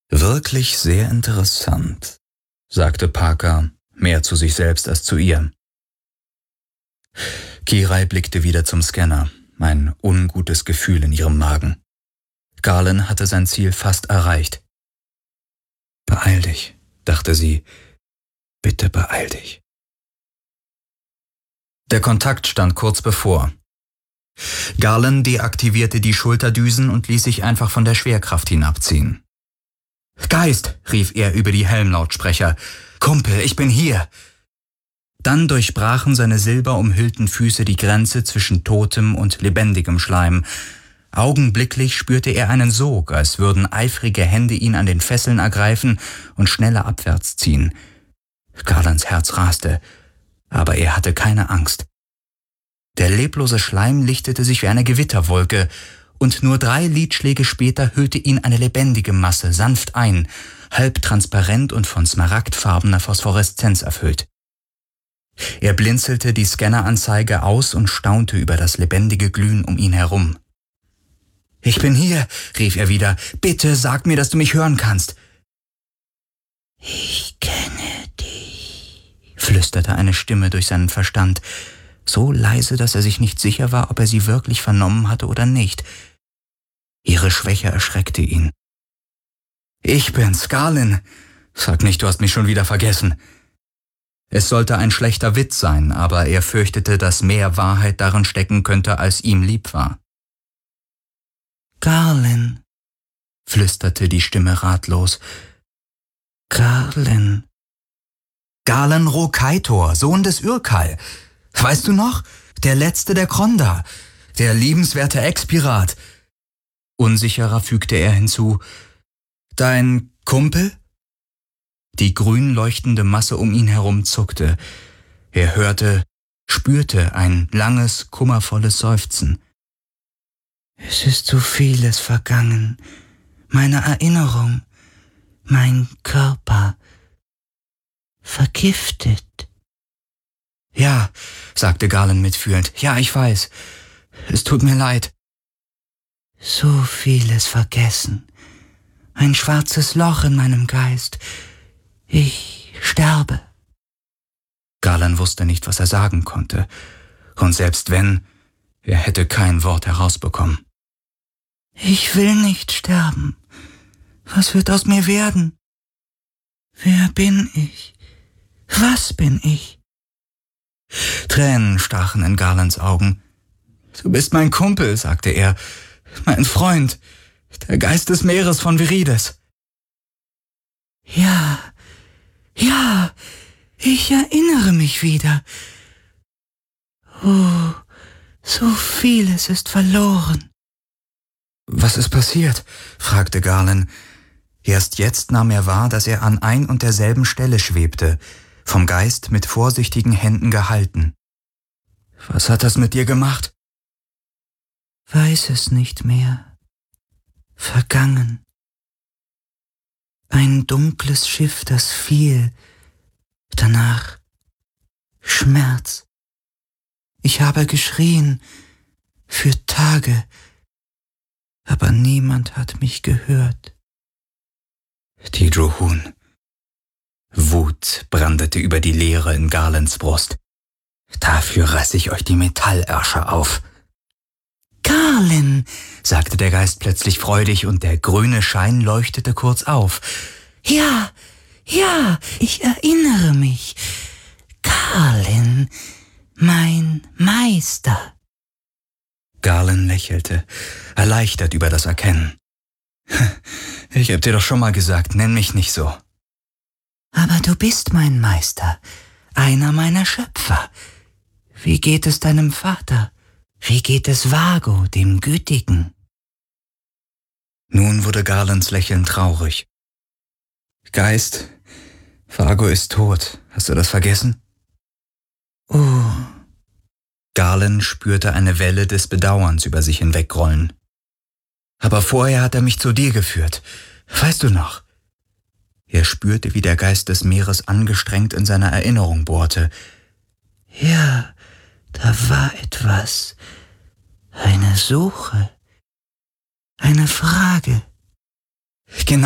Wirklich sehr interessant, sagte Parker, mehr zu sich selbst als zu ihr. Kirai blickte wieder zum Scanner, ein ungutes Gefühl in ihrem Magen. Garland hatte sein Ziel fast erreicht. »Beeil dich«, dachte sie. »Bitte beeil dich.« Der Kontakt stand kurz bevor. Garland deaktivierte die Schulterdüsen und ließ sich einfach von der Schwerkraft hinabziehen. »Geist«, rief er über die Helmlautsprecher. »Kumpel, ich bin hier!« Dann durchbrachen seine silberumhüllten Füße die Grenze zwischen totem und lebendigem Schleim. Augenblicklich spürte er einen Sog, als würden eifrige Hände ihn an den Fesseln ergreifen und schneller abwärts ziehen. Garlands Herz raste, aber er hatte keine Angst. Der leblose Schleim lichtete sich wie eine Gewitterwolke, und nur 3 Lidschläge später hüllte ihn eine lebendige Masse sanft ein, halb transparent und von smaragdfarbener Phosphoreszenz erfüllt. Er blinzelte die Scanneranzeige aus und staunte über das lebendige Glühen um ihn herum. »Ich bin hier«, rief er wieder. »Bitte sag mir, dass du mich hören kannst.« »Ich kenne dich«, flüsterte eine Stimme durch seinen Verstand, so leise, dass er sich nicht sicher war, ob er sie wirklich vernommen hatte oder nicht. Ihre Schwäche erschreckte ihn. »Ich bin's, Garland. Sag nicht, du hast mich schon wieder vergessen.« Es sollte ein schlechter Witz sein, aber er fürchtete, dass mehr Wahrheit darin stecken könnte, als ihm lieb war. »Garland«, flüsterte die Stimme ratlos. »Garland.« »Garland Rokaitor, Sohn des Urkal. Weißt du noch? Der Letzte der Kronda. Der liebenswerte Expirat.« Unsicherer fügte er hinzu. »Dein Kumpel?« Die grün leuchtende Masse um ihn herum zuckte. Er spürte ein langes, kummervolles Seufzen. »Es ist so vieles vergangen. Meine Erinnerung, mein Körper, vergiftet.« »Ja«, sagte Garland mitfühlend. »Ja, ich weiß. Es tut mir leid.« »So vieles vergessen. Ein schwarzes Loch in meinem Geist. Ich sterbe.« Garland wusste nicht, was er sagen konnte. Und selbst wenn, er hätte kein Wort herausbekommen. »Ich will nicht sterben. Was wird aus mir werden? Wer bin ich? Was bin ich?« Tränen stachen in Garlands Augen. »Du bist mein Kumpel«, sagte er. »Mein Freund, der Geist des Meeres von Virides.« »Ja, ich erinnere mich wieder. Oh, so vieles ist verloren.« »Was ist passiert?«, fragte Garland. Erst jetzt nahm er wahr, dass er an ein und derselben Stelle schwebte, vom Geist mit vorsichtigen Händen gehalten. »Was hat das mit dir gemacht?« »Weiß es nicht mehr. Vergangen. Ein dunkles Schiff, das fiel. Danach Schmerz. Ich habe geschrien, für Tage, aber niemand hat mich gehört.« Die Drohun. Wut brandete über die Leere in Garlands Brust. »Dafür reiß ich euch die Metallärsche auf.« »Garland«, sagte der Geist plötzlich freudig, und der grüne Schein leuchtete kurz auf. Ja, ich erinnere mich. Garland, mein Meister.« Garland lächelte, erleichtert über das Erkennen. »Ich hab dir doch schon mal gesagt, nenn mich nicht so.« »Aber du bist mein Meister, einer meiner Schöpfer. Wie geht es deinem Vater? Wie geht es Vago, dem Gütigen?« Nun wurde Garlands Lächeln traurig. »Geist, Vago ist tot. Hast du das vergessen?« »Oh.« Garland spürte eine Welle des Bedauerns über sich hinwegrollen. »Aber vorher hat er mich zu dir geführt. Weißt du noch?« Er spürte, wie der Geist des Meeres angestrengt in seiner Erinnerung bohrte. »Ja, da war etwas. Eine Suche. Eine Frage.« »Genau.«